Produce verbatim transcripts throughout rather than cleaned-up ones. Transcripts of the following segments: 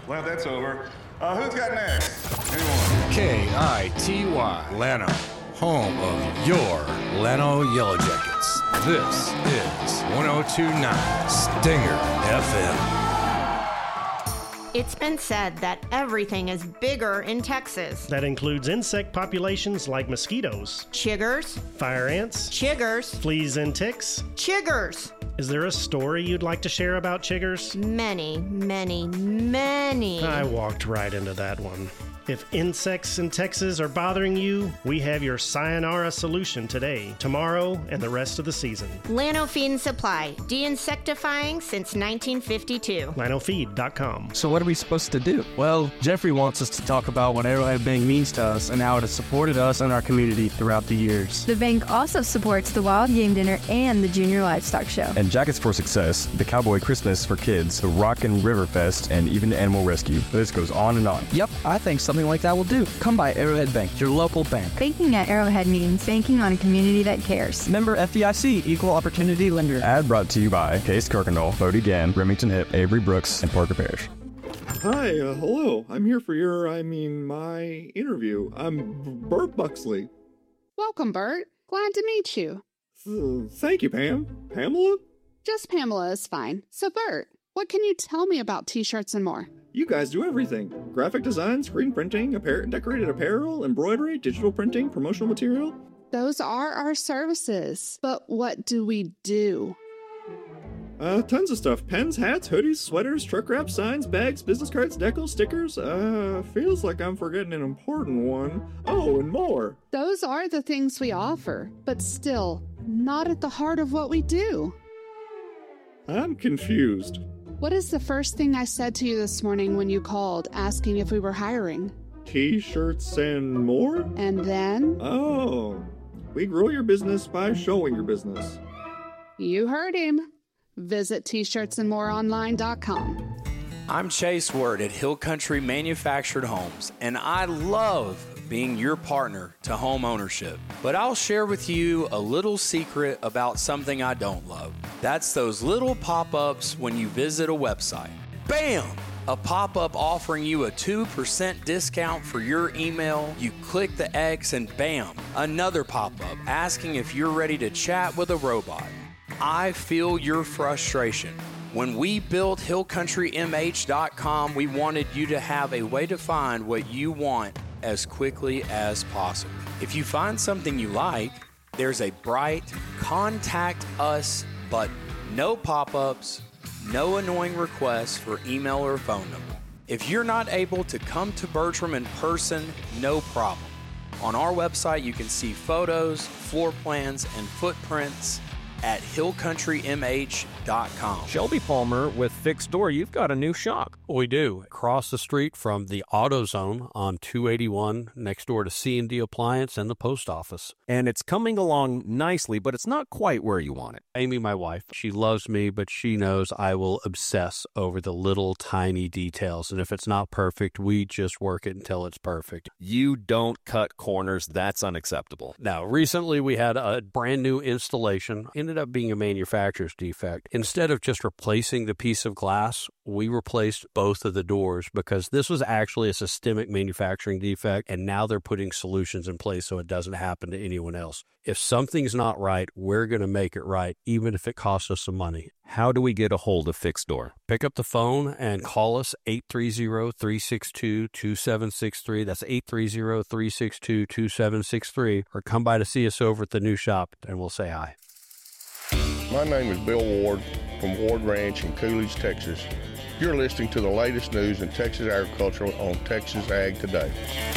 Glad that's over. Uh, who's got next? Anyone? K I T Y, Llano, home of your Llano Yellow Jackets. This is one oh two point nine Stinger F M. It's been said that everything is bigger in Texas. That includes insect populations like mosquitoes, Chiggers, fire ants, chiggers, fleas and ticks. chiggers. Is there a story you'd like to share about chiggers? Many, many, many. I walked right into that one. If insects in Texas are bothering you, we have your sayonara solution today, tomorrow, and the rest of the season. Llano Feed and Supply, de-insectifying since nineteen fifty-two. Llano Feed dot com. So what are we supposed to do? Well, Jeffrey wants us to talk about what Arrowhead Bank means to us and how it has supported us and our community throughout the years. The bank also supports the Wild Game Dinner and the Junior Livestock Show. And Jackets for Success, the Cowboy Christmas for Kids, the Rockin' River Fest, and even Animal Rescue. The list goes on and on. Yep, I think something like that will do. Come by Arrowhead Bank, your local bank. Banking at Arrowhead means banking on a community that cares. Member F D I C, Equal Opportunity Lender. Ad brought to you by Case Kirkendall, Bodie Gann, Remington Hip, Avery Brooks, and Parker Parrish. Hi, uh, hello. I'm here for your, I mean, my interview. I'm Bert Buxley. Welcome, Bert. Glad to meet you. Uh, thank you, Pam. Pamela? Just Pamela is fine. So, Bert, what can you tell me about T-shirts and more? You guys do everything. Graphic design, screen printing, appar- decorated apparel, embroidery, digital printing, promotional material. Those are our services. But what do we do? Uh, tons of stuff. Pens, hats, hoodies, sweaters, truck wrap, signs, bags, business cards, decals, stickers. Uh, feels like I'm forgetting an important one. Oh, and more. Those are the things we offer, but still, not at the heart of what we do. I'm confused. What is the first thing I said to you this morning when you called, asking if we were hiring? T-shirts and more? And then? Oh, we grow your business by showing your business. You heard him. Visit T shirts and more online dot com. I'm Chase Word at Hill Country Manufactured Homes, and I love being your partner to home ownership. But I'll share with you a little secret about something I don't love. That's those little pop-ups when you visit a website. Bam! A pop-up offering you a two percent discount for your email. You click the X and bam, another pop-up asking if you're ready to chat with a robot. I feel your frustration. When we built hill country m h dot com, we wanted you to have a way to find what you want as quickly as possible. If you find something you like, there's a bright Contact Us button. No pop-ups, no annoying requests for email or phone number. If you're not able to come to Bertram in person, no problem. On our website, you can see photos, floor plans, and footprints at hill country m h dot com. Shelby Palmer with Fixed Door, you've got a new shop. We do. Across the street from the AutoZone on two eighty-one, next door to C and D Appliance and the post office. And it's coming along nicely, but it's not quite where you want it. Amy, my wife, she loves me, but she knows I will obsess over the little tiny details. And if it's not perfect, we just work it until it's perfect. You don't cut corners. That's unacceptable. Now, recently we had a brand new installation. Ended up being a manufacturer's defect. Instead of just replacing the piece of glass, we replaced both of the doors because this was actually a systemic manufacturing defect, and now they're putting solutions in place so it doesn't happen to anyone else. If something's not right, we're going to make it right, even if it costs us some money. How do we get a hold of Fixed Door? Pick up the phone and call us eight three zero, three six two, two seven six three. That's eight three zero, three six two, two seven six three. Or come by to see us over at the new shop, and we'll say hi. My name is Bill Ward from Ward Ranch in Coolidge, Texas. You're listening to the latest news in Texas agriculture on Texas Ag Today.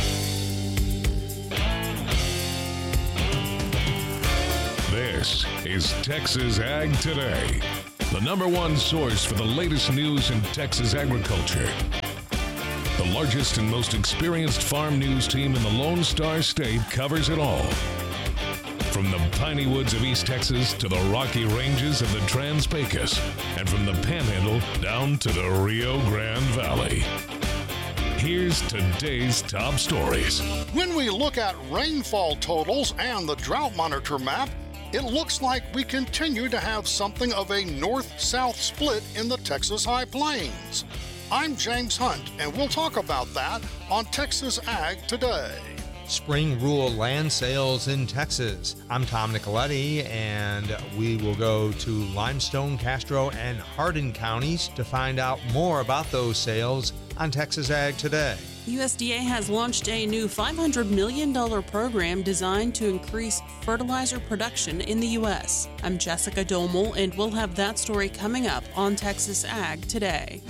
This is Texas Ag Today, the number one source for the latest news in Texas agriculture. The largest and most experienced farm news team in the Lone Star State covers it all. From the piney woods of East Texas to the rocky ranges of the Trans-Pecos, and from the Panhandle down to the Rio Grande Valley. Here's today's top stories. When we look at rainfall totals and the drought monitor map, it looks like we continue to have something of a north-south split in the Texas High Plains. I'm James Hunt, and we'll talk about that on Texas Ag Today. Spring rural land sales in Texas. I'm Tom Nicoletti, and we will go to Limestone, Castro, and Hardin counties to find out more about those sales on Texas Ag Today. U S D A has launched a new five hundred million dollars program designed to increase fertilizer production in the U S. I'm Jessica Domel, and we'll have that story coming up on Texas Ag Today.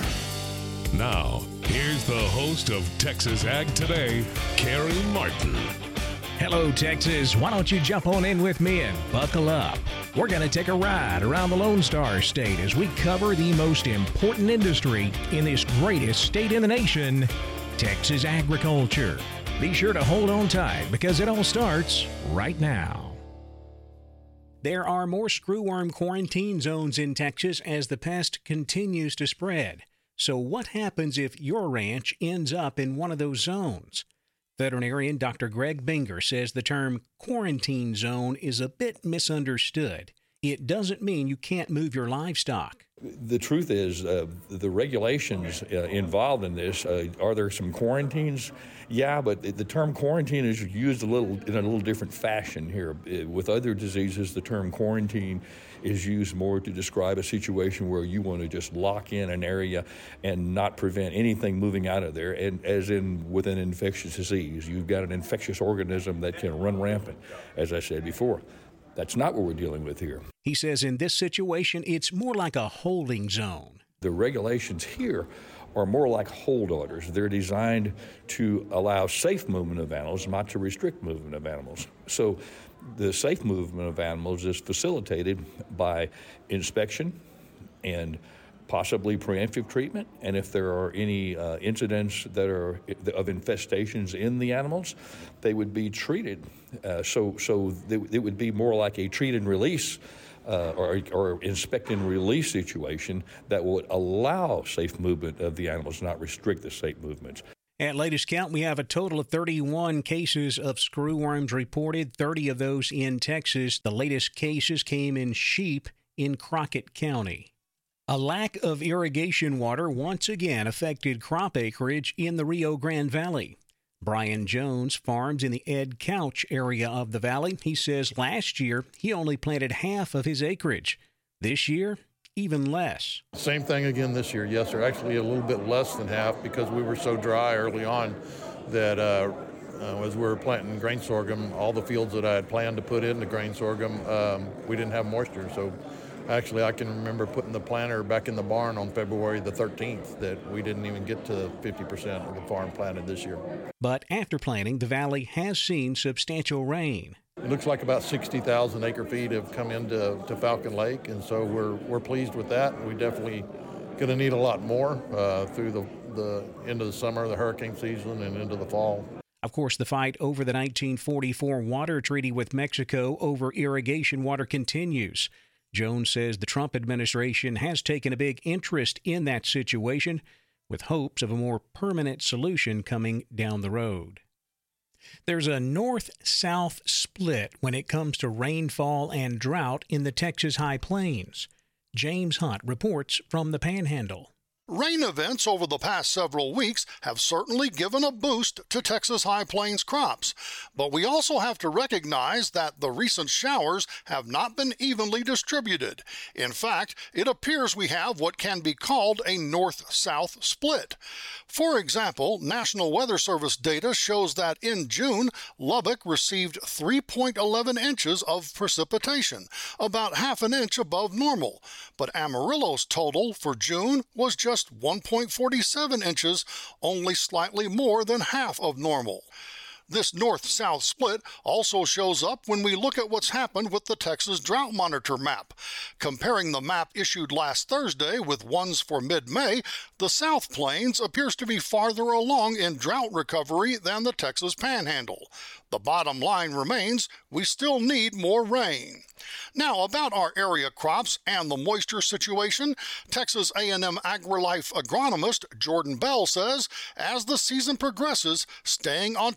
Now, here's the host of Texas Ag Today, Carrie Martin. Hello, Texas. Why don't you jump on in with me and buckle up? We're going to take a ride around the Lone Star State as we cover the most important industry in this greatest state in the nation, Texas agriculture. Be sure to hold on tight because it all starts right now. There are more screwworm quarantine zones in Texas as the pest continues to spread. So what happens if your ranch ends up in one of those zones? Veterinarian Doctor Greg Binger says the term quarantine zone is a bit misunderstood. It doesn't mean you can't move your livestock. The truth is, uh, the regulations uh, involved in this, uh, are there some quarantines? Yeah, but the term quarantine is used a little in a little different fashion here. With other diseases, the term quarantine is used more to describe a situation where you want to just lock in an area and not prevent anything moving out of there. And as in with an infectious disease, you've got an infectious organism that can run rampant, as I said before. That's not what we're dealing with here. He says in this situation, it's more like a holding zone. The regulations here are more like hold orders. They're designed to allow safe movement of animals, not to restrict movement of animals. So the safe movement of animals is facilitated by inspection and possibly preemptive treatment, and if there are any uh, incidents that are of infestations in the animals, they would be treated. Uh, so, so they, it would be more like a treat and release, uh, or, or inspect and release situation that would allow safe movement of the animals, not restrict the safe movements. At latest count, we have a total of thirty-one cases of screwworms reported, thirty of those in Texas. The latest cases came in sheep in Crockett County. A lack of irrigation water once again affected crop acreage in the Rio Grande Valley. Brian Jones farms in the Ed Couch area of the valley. He says last year he only planted half of his acreage. This year, even less. Same thing again this year. Yes, sir. Actually a little bit less than half because we were so dry early on that uh, uh, as we were planting grain sorghum, all the fields that I had planned to put in the grain sorghum, um, we didn't have moisture. So actually, I can remember putting the planter back in the barn on February the thirteenth that we didn't even get to fifty percent of the farm planted this year. But after planting, the valley has seen substantial rain. It looks like about sixty thousand acre feet have come into to Falcon Lake, and so we're we're pleased with that. We definitely going to need a lot more uh, through the, the end of the summer, the hurricane season, and into the fall. Of course, the fight over the nineteen forty-four water treaty with Mexico over irrigation water continues. Jones says the Trump administration has taken a big interest in that situation, with hopes of a more permanent solution coming down the road. There's a north-south split when it comes to rainfall and drought in the Texas High Plains. James Hunt reports from the Panhandle. Rain events over the past several weeks have certainly given a boost to Texas High Plains crops, but we also have to recognize that the recent showers have not been evenly distributed. In fact, it appears we have what can be called a north-south split. For example, National Weather Service data shows that in June, Lubbock received three point one one inches of precipitation, about half an inch above normal, but Amarillo's total for June was just Just one point four seven inches, only slightly more than half of normal. This north-south split also shows up when we look at what's happened with the Texas Drought Monitor map. Comparing the map issued last Thursday with ones for mid-May, the South Plains appears to be farther along in drought recovery than the Texas Panhandle. The bottom line remains, we still need more rain. Now, about our area crops and the moisture situation, Texas A and M AgriLife agronomist Jordan Bell says, as the season progresses, staying on top of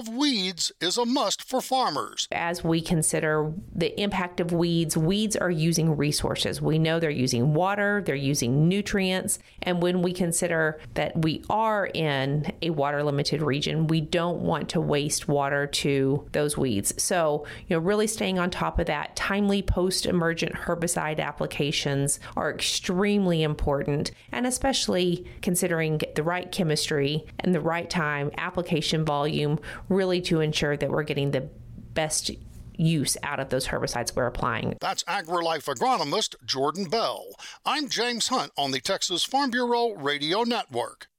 of weeds is a must for farmers. As we consider the impact of weeds, weeds are using resources. We know they're using water, they're using nutrients, and when we consider that we are in a water-limited region, we don't want to waste water to those weeds. So, you know, really staying on top of that. Timely post-emergent herbicide applications are extremely important, and especially considering the right chemistry and the right time, application volume, really to ensure that we're getting the best use out of those herbicides we're applying. That's AgriLife agronomist Jordan Bell. I'm James Hunt on the Texas Farm Bureau Radio Network.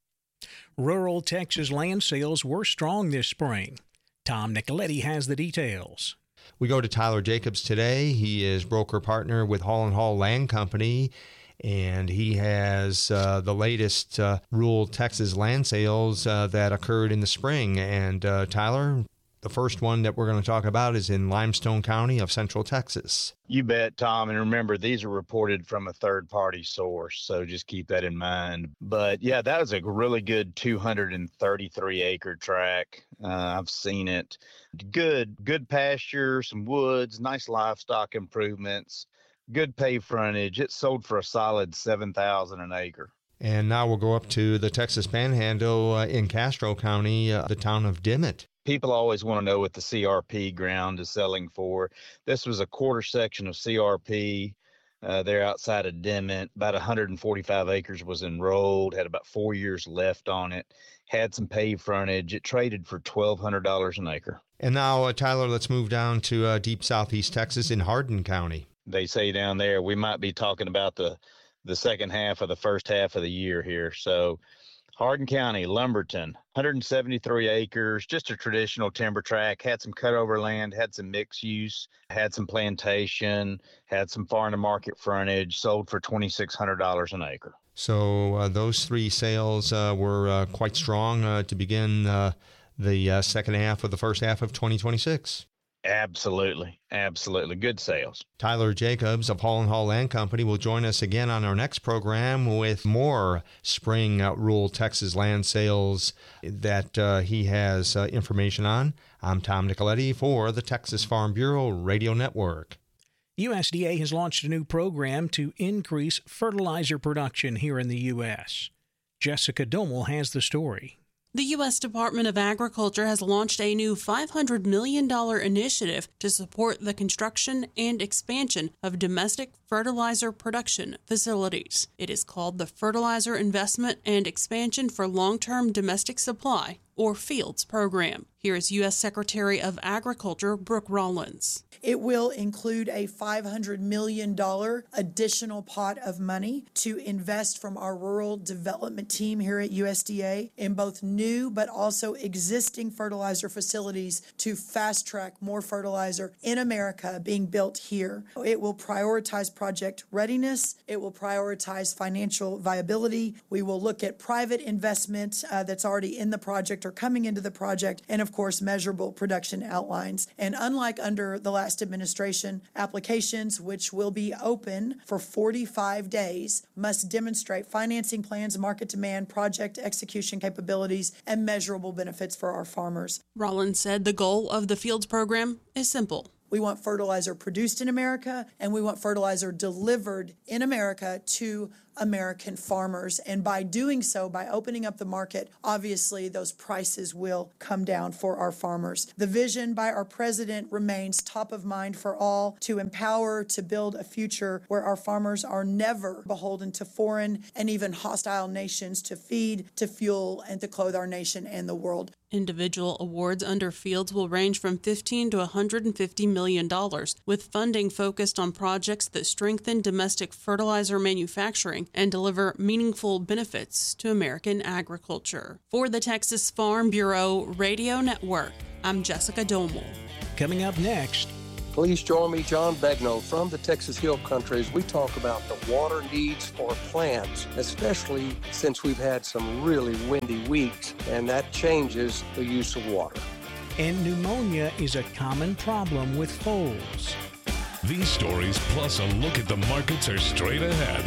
Rural Texas land sales were strong this spring. Tom Nicoletti has the details. We go to Tyler Jacobs today. He is broker partner with Hall and Hall Land Company, and he has uh, the latest uh, rural Texas land sales uh, that occurred in the spring. And uh, Tyler, the first one that we're going to talk about is in Limestone County of Central Texas. You bet, Tom. And remember, these are reported from a third-party source, so just keep that in mind. But, yeah, that was a really good two hundred thirty-three acre tract. Uh, I've seen it. Good, good pasture, some woods, nice livestock improvements, good pay frontage. It sold for a solid seven thousand dollars an acre. And now we'll go up to the Texas Panhandle uh, in Castro County, uh, the town of Dimmitt. People always want to know what the C R P ground is selling for. This was a quarter section of C R P uh, there outside of Dimmitt. About one hundred forty-five acres was enrolled, had about four years left on it, had some paved frontage. It traded for twelve hundred dollars an acre. And now, uh, Tyler, let's move down to uh, deep southeast Texas in Hardin County. They say down there we might be talking about the, the second half of the first half of the year here. So Hardin County, Lumberton, one hundred seventy-three acres, just a traditional timber tract, had some cutover land, had some mixed use, had some plantation, had some farm to market frontage, sold for twenty-six hundred dollars an acre. So uh, those three sales uh, were uh, quite strong uh, to begin uh, the uh, second half of the first half of twenty twenty-six. Absolutely. Absolutely. Good sales. Tyler Jacobs of Hall and Hall Land Company will join us again on our next program with more spring uh, rural Texas land sales that uh, he has uh, information on. I'm Tom Nicoletti for the Texas Farm Bureau Radio Network. U S D A has launched a new program to increase fertilizer production here in the U S. Jessica Domel has the story. The U S Department of Agriculture has launched a new five hundred million dollars initiative to support the construction and expansion of domestic fertilizer production facilities. It is called the Fertilizer Investment and Expansion for Long-Term Domestic Supply, or FIELDS program. Here is U S Secretary of Agriculture Brooke Rollins. It will include a five hundred million dollars additional pot of money to invest from our rural development team here at U S D A in both new but also existing fertilizer facilities to fast track more fertilizer in America being built here. It will prioritize project readiness. It will prioritize financial viability. We will look at private investment uh, that's already in the project or coming into the project, and of course measurable production outlines. And unlike under the last administration, applications which will be open for forty-five days must demonstrate financing plans, market demand, project execution capabilities, and measurable benefits for our farmers. Rollins said the goal of the FIELDS program is simple. We want fertilizer produced in America, and we want fertilizer delivered in America to American farmers. And by doing so, by opening up the market, obviously those prices will come down for our farmers. The vision by our president remains top of mind for all, to empower, to build a future where our farmers are never beholden to foreign and even hostile nations to feed, to fuel, and to clothe our nation and the world. Individual awards under FIELDS will range from fifteen to one hundred fifty million dollars, with funding focused on projects that strengthen domestic fertilizer manufacturing and deliver meaningful benefits to American agriculture. For the Texas Farm Bureau Radio Network, I'm Jessica Domel. Coming up next, please join me, John Begnaud, from the Texas Hill Country as we talk about the water needs for plants, especially since we've had some really windy weeks, and that changes the use of water. And pneumonia is a common problem with foals. These stories, plus a look at the markets, are straight ahead